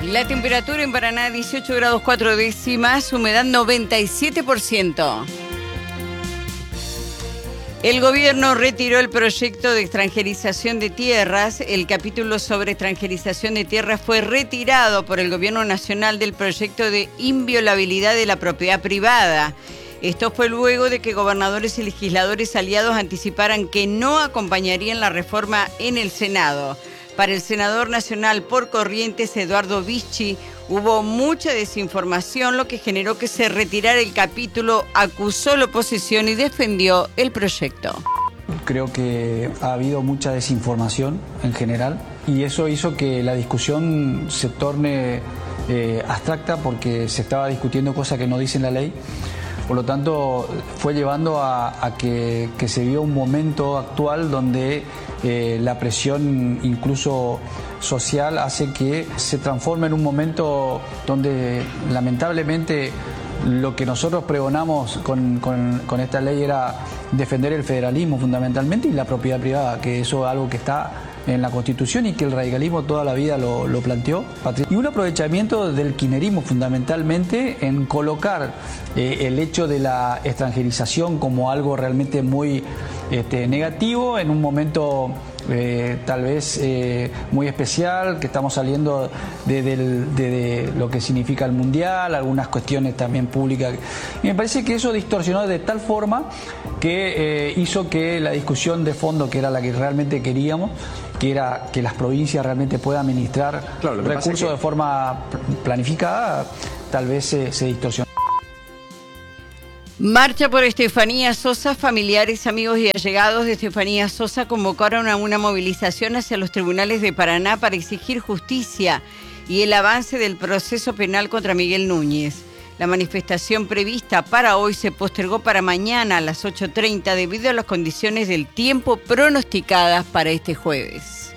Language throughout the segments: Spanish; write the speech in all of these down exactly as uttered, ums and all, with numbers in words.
La temperatura en Paraná, dieciocho grados cuatro décimas, humedad noventa y siete por ciento. El gobierno retiró el proyecto de extranjerización de tierras. El capítulo sobre extranjerización de tierras fue retirado por el gobierno nacional del proyecto de inviolabilidad de la propiedad privada. Esto fue luego de que gobernadores y legisladores aliados anticiparan que no acompañarían la reforma en el Senado. Para el senador nacional por Corrientes, Eduardo Vichy, hubo mucha desinformación, lo que generó que se retirara el capítulo, acusó la oposición y defendió el proyecto. Creo que ha habido mucha desinformación en general y eso hizo que la discusión se torne eh, abstracta porque se estaba discutiendo cosas que no dicen la ley. Por lo tanto, fue llevando a, a que, que se vio un momento actual donde eh, la presión incluso social hace que se transforme en un momento donde lamentablemente lo que nosotros pregonamos con, con, con esta ley era defender el federalismo fundamentalmente y la propiedad privada, que eso es algo que está en la Constitución y que el radicalismo toda la vida lo, lo planteó. Y un aprovechamiento del kirchnerismo fundamentalmente en colocar eh, el hecho de la extranjerización como algo realmente muy este, negativo en un momento eh, tal vez eh, muy especial, que estamos saliendo de, de, de, de lo que significa el Mundial, algunas cuestiones también públicas. Y me parece que eso distorsionó de tal forma que eh, hizo que la discusión de fondo, que era la que realmente queríamos, que era que las provincias realmente puedan administrar claro, recursos que... de forma planificada, tal vez se, se distorsionó. Marcha por Estefanía Sosa. Familiares, amigos y allegados de Estefanía Sosa convocaron a una movilización hacia los tribunales de Paraná para exigir justicia y el avance del proceso penal contra Miguel Núñez. La manifestación prevista para hoy se postergó para mañana a las ocho treinta debido a las condiciones del tiempo pronosticadas para este jueves.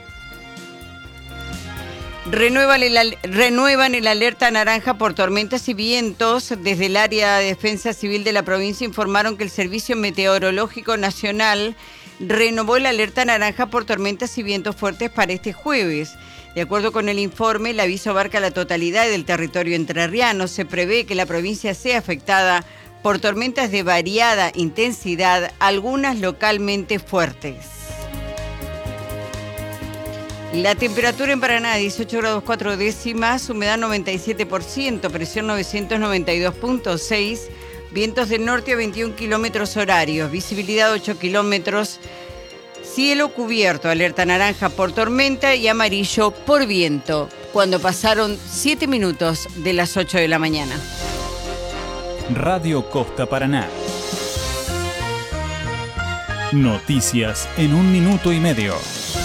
Renuevan el, renuevan el alerta naranja por tormentas y vientos. Desde el área de defensa civil de la provincia informaron que el Servicio Meteorológico Nacional renovó el alerta naranja por tormentas y vientos fuertes para este jueves. De acuerdo con el informe, el aviso abarca la totalidad del territorio entrerriano. Se prevé que la provincia sea afectada por tormentas de variada intensidad, algunas localmente fuertes. La temperatura en Paraná, dieciocho grados cuatro décimas, humedad noventa y siete por ciento, presión novecientos noventa y dos punto seis, vientos del norte a veintiún kilómetros horarios, visibilidad ocho kilómetros, cielo cubierto, alerta naranja por tormenta y amarillo por viento, cuando pasaron siete minutos de las ocho de la mañana. Radio Costa Paraná. Noticias en un minuto y medio.